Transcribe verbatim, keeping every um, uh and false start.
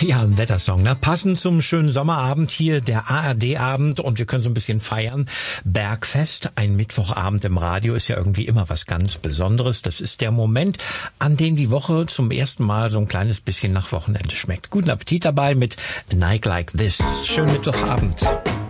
Ja, ein Wettersong, ne? Passend zum schönen Sommerabend hier, der A R D-Abend, und wir können so ein bisschen feiern. Bergfest, ein Mittwochabend im Radio ist ja irgendwie immer was ganz Besonderes. Das ist der Moment, an dem die Woche zum ersten Mal so ein kleines bisschen nach Wochenende schmeckt. Guten Appetit dabei mit A Night Like This. Schönen Mittwochabend.